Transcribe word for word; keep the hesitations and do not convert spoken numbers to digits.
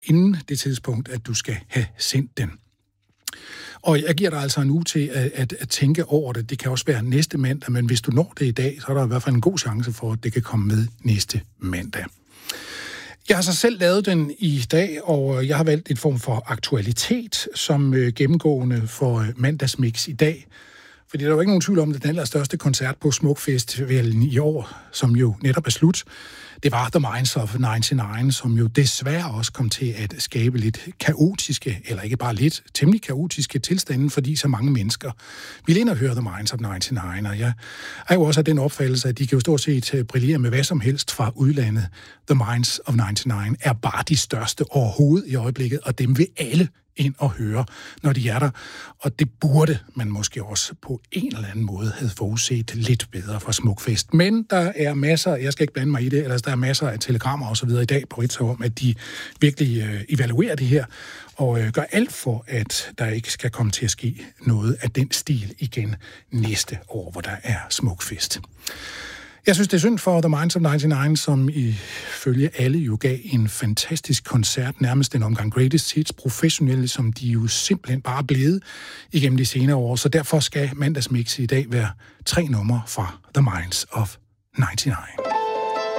inden det tidspunkt, at du skal have sendt den. Og jeg giver dig altså en uge til at, at, at tænke over det. Det kan også være næste mandag, men hvis du når det i dag, så er der i hvert fald en god chance for, at det kan komme med næste mandag. Jeg har så selv lavet den i dag, og jeg har valgt en form for aktualitet som øh, gennemgående for øh, mandagsmix i dag. Fordi der er jo ikke nogen tvivl om, at den allerstørste koncert på Smukfestivalen i år, som jo netop er slut, det var The Minds of nioghalvfems, som jo desværre også kom til at skabe lidt kaotiske, eller ikke bare lidt, temmelig kaotiske tilstande, fordi så mange mennesker ville ind og høre The Minds of nioghalvfems. Og jeg er jo også af den opfattelse, at de kan jo stort set brillere med hvad som helst fra udlandet. The Minds of nioghalvfems er bare de største overhovedet i øjeblikket, og dem vil alle ind og høre, når de er der. Og det burde man måske også på en eller anden måde have forudset lidt bedre for Smukfest. Men der er masser, jeg skal ikke blande mig i det, ellers der er masser af telegrammer og så videre i dag på Ritzau om, at de virkelig øh, evaluerer det her og øh, gør alt for, at der ikke skal komme til at ske noget af den stil igen næste år, hvor der er Smukfest. Jeg synes, det er synd for The Minds of nioghalvfems, som ifølge alle jo gav en fantastisk koncert, nærmest en omgang greatest hits, professionelle, som de jo simpelthen bare er blevet igennem de senere år. Så derfor skal mandagsmix i dag være tre numre fra The Minds of nioghalvfems.